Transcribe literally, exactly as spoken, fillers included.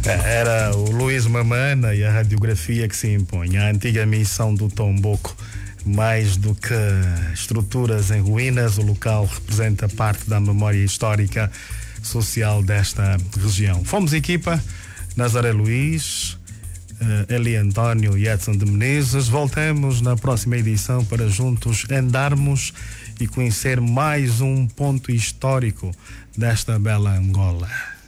Era o Luís Mamana e a radiografia que se impõe. A antiga missão do Tomboco. Mais do que estruturas em ruínas, o local representa parte da memória histórica social desta região. Fomos equipa, Nazaré Luís, Eli António e Edson de Menezes. Voltamos na próxima edição para juntos andarmos e conhecer mais um ponto histórico desta bela Angola.